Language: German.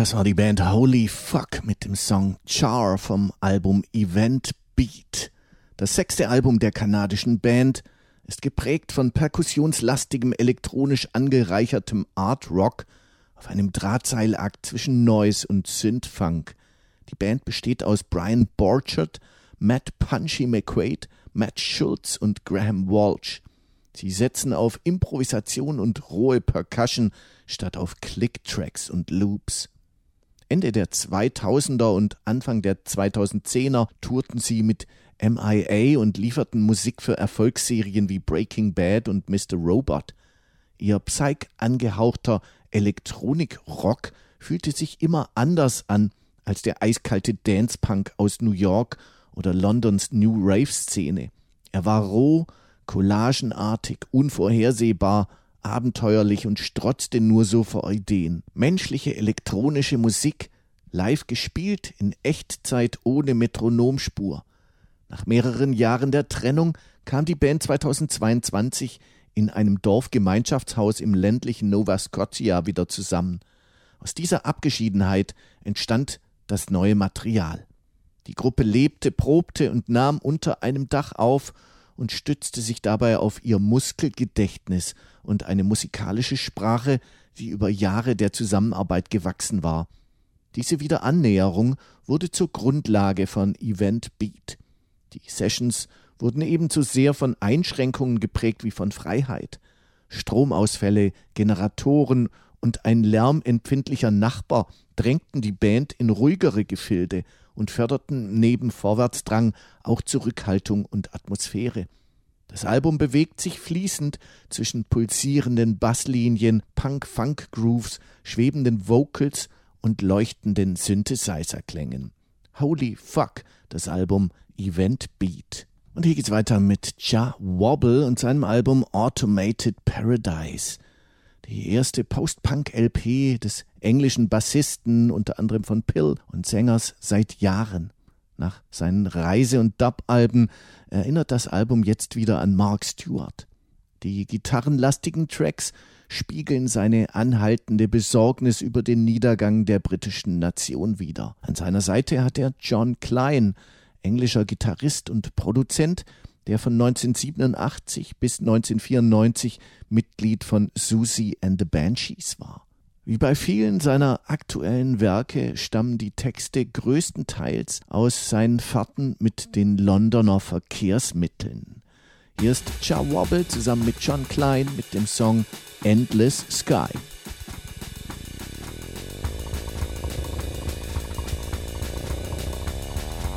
Das war die Band Holy Fuck mit dem Song Char vom Album Event Beat. Das 6. Album der kanadischen Band ist geprägt von perkussionslastigem, elektronisch angereichertem Art Rock auf einem Drahtseilakt zwischen Noise und Synth-Funk. Die Band besteht aus Brian Borchert, Matt Punchy McQuaid, Matt Schultz und Graham Walsh. Sie setzen auf Improvisation und rohe Percussion statt auf Click-Tracks und Loops. Ende der 2000er und Anfang der 2010er tourten sie mit MIA und lieferten Musik für Erfolgsserien wie Breaking Bad und Mr. Robot. Ihr Psych-angehauchter Elektronik-Rock fühlte sich immer anders an als der eiskalte Dance-Punk aus New York oder Londons New Rave-Szene. Er war roh, collagenartig, unvorhersehbar, abenteuerlich und strotzte nur so vor Ideen. Menschliche elektronische Musik, live gespielt, in Echtzeit ohne Metronomspur. Nach mehreren Jahren der Trennung kam die Band 2022 in einem Dorfgemeinschaftshaus im ländlichen Nova Scotia wieder zusammen. Aus dieser Abgeschiedenheit entstand das neue Material. Die Gruppe lebte, probte und nahm unter einem Dach auf und stützte sich dabei auf ihr Muskelgedächtnis und eine musikalische Sprache, die über Jahre der Zusammenarbeit gewachsen war. Diese Wiederannäherung wurde zur Grundlage von Event Beat. Die Sessions wurden ebenso sehr von Einschränkungen geprägt wie von Freiheit. Stromausfälle, Generatoren und ein lärmempfindlicher Nachbar drängten die Band in ruhigere Gefilde und förderten neben Vorwärtsdrang auch Zurückhaltung und Atmosphäre. Das Album bewegt sich fließend zwischen pulsierenden Basslinien, Punk-Funk-Grooves, schwebenden Vocals und leuchtenden Synthesizer-Klängen. Holy Fuck, das Album Event Beat. Und hier geht's weiter mit Jah Wobble und seinem Album Automated Paradise. Die erste Post-Punk-LP des englischen Bassisten, unter anderem von Pill und Sängers, seit Jahren. Nach seinen Reise- und Dub-Alben erinnert das Album jetzt wieder an Mark Stewart. Die gitarrenlastigen Tracks spiegeln seine anhaltende Besorgnis über den Niedergang der britischen Nation wider. An seiner Seite hat er John Klein, englischer Gitarrist und Produzent, der von 1987 bis 1994 Mitglied von Siouxsie and the Banshees war. Wie bei vielen seiner aktuellen Werke stammen die Texte größtenteils aus seinen Fahrten mit den Londoner Verkehrsmitteln. Hier ist Jah Wobble zusammen mit John Klein mit dem Song Endless Sky.